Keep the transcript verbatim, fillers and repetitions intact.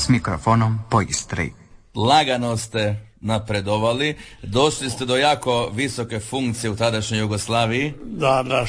mikrofonom po Istri. Lagano ste napredovali, došli ste do jako visoke funkcije u tadašnjoj Jugoslaviji. Da, da,